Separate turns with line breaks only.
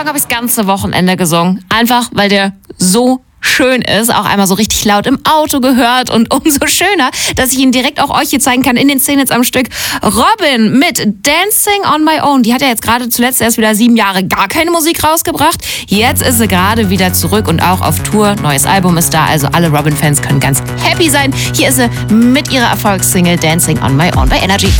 Song habe ich das ganze Wochenende gesungen. Einfach, weil der so schön ist, auch einmal so richtig laut im Auto gehört und umso schöner, dass ich ihn direkt auch euch hier zeigen kann in den Szenen jetzt am Stück. Robyn mit Dancing on My Own. Die hat ja jetzt gerade zuletzt erst wieder 7 Jahre gar keine Musik rausgebracht. Jetzt ist sie gerade wieder zurück und auch auf Tour. Neues Album ist da, also alle Robyn-Fans können ganz happy sein. Hier ist sie mit ihrer Erfolgssingle Dancing on My Own bei Energy.